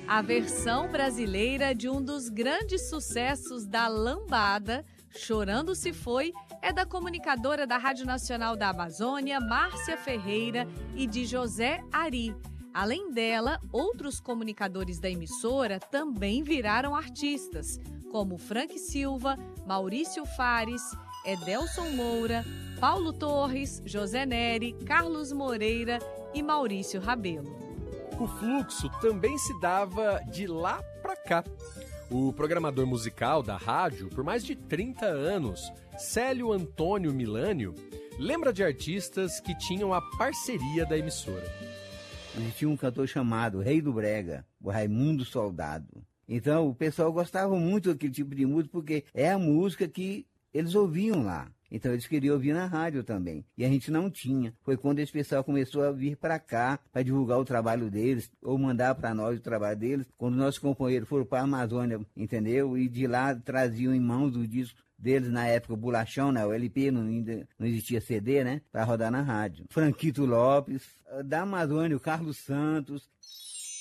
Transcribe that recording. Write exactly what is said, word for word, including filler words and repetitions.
A versão brasileira de um dos grandes sucessos da lambada, Chorando Se Foi, é da comunicadora da Rádio Nacional da Amazônia, Márcia Ferreira, e de José Ari. Além dela, outros comunicadores da emissora também viraram artistas, como Frank Silva, Maurício Fares, Edelson Moura, Paulo Torres, José Neri, Carlos Moreira e Maurício Rabelo. O fluxo também se dava de lá para cá. O programador musical da rádio, por mais de trinta anos, Célio Antônio Milânio, lembra de artistas que tinham a parceria da emissora. Tinha um cantor chamado Rei do Brega, o Raimundo Soldado. Então o pessoal gostava muito daquele tipo de música porque é a música que eles ouviam lá. Então eles queriam ouvir na rádio também. E a gente não tinha. Foi quando esse pessoal começou a vir para cá para divulgar o trabalho deles, ou mandar para nós o trabalho deles. Quando nossos companheiros foram para a Amazônia, entendeu? E de lá traziam em mãos os discos deles na época, o Bolachão, né? O L P, não, ainda não existia C D, né? Para rodar na rádio. Franquito Lopes, da Amazônia, o Carlos Santos.